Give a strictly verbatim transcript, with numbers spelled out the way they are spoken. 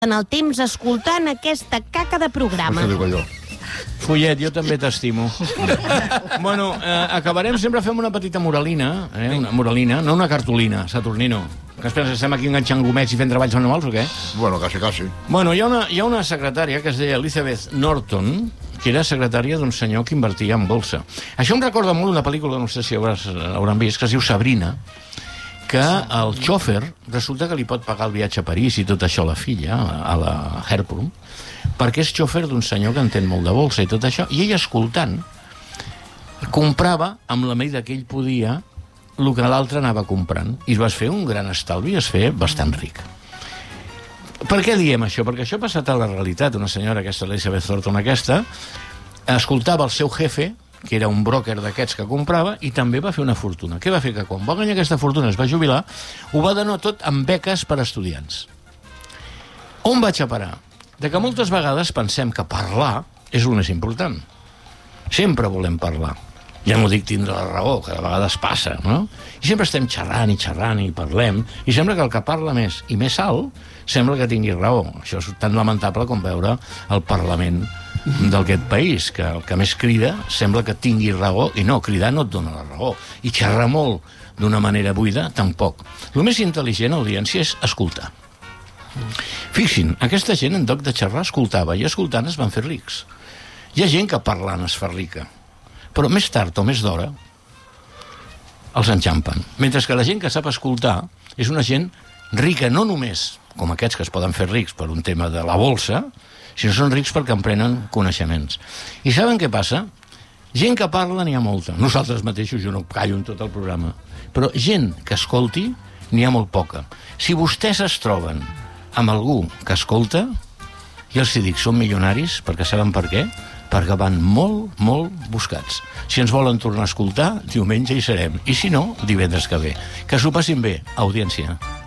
en el temps escoltant aquesta caca de programa. Això dic allò. Follet, jo també t'estimo. Bueno, eh, acabarem sempre fent una petita moralina, eh? Una moralina, no una cartolina, Saturnino. Que es pensa que estem aquí enganxant gomets i fent treballs manuals o què? Bueno, quasi, quasi. Bueno, hi ha una, hi ha una secretària que es deia Elizabeth Norton, que era secretària d'un senyor que invertia en bolsa. Això em recorda molt una pel·lícula, no sé si l'hauran vist, que es diu Sabrina, que el xòfer resulta que li pot pagar el viatge a París i tot això a la filla, a la Herprum, perquè és xòfer d'un senyor que entén molt de bolsa i tot això, i ell, escoltant, comprava amb la medida que ell podia el que l'altre anava comprant, i es va fer un gran estalvi, es feia bastant ric. Per què diem això? Perquè això ha passat a la realitat. Una senyora, aquesta Elizabeth Thornton, aquesta, escoltava el seu jefe, que era un broker d'aquests que comprava, i també va fer una fortuna. Què va fer? Que quan va guanyar aquesta fortuna, es va jubilar, ho va donar tot amb beques per a estudiants. On vaig a parar? De que moltes vegades pensem que parlar és el més important. Sempre volem parlar. Ja no dic tindre la raó, que de vegades passa, no? I sempre estem xerrant i xerrant i parlem, i sembla que el que parla més i més alt sembla que tingui raó. Això és tan lamentable com veure el Parlament d'aquest país, que el que més crida sembla que tingui raó, i no, cridar no et dona la raó. I xerrar molt d'una manera buida, tampoc. El més intel·ligent, audiència, és escoltar. Fixin, aquesta gent, en lloc de xerrar, escoltava, i escoltant es van fer rics. Hi ha gent que parlant es fa rica, però més tard o més d'hora els enxampen. Mentre que la gent que sap escoltar és una gent rica, no només com aquests que es poden fer rics per un tema de la bolsa, sinó són rics perquè en prenen coneixements. I saben què passa? Gent que parla n'hi ha molta. Nosaltres mateixos, jo no callo en tot el programa, però gent que escolti n'hi ha molt poca. Si vostès es troben amb algú que escolta, jo els dic, són milionaris, perquè saben per què? Perquè van molt, molt buscats. Si ens volen tornar a escoltar, diumenge hi serem. I si no, divendres que ve. Que s'ho passin bé, audiència.